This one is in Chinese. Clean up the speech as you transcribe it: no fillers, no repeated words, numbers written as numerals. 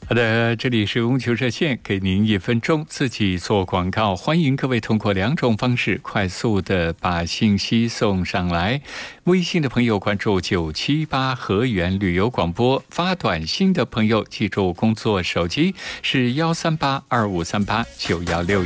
好的，这里是供求热线，给您1分钟自己做广告。欢迎各位通过2种方式快速的把信息送上来。微信的朋友关注978河源旅游广播，发短信的朋友记住工作手机是13825389161。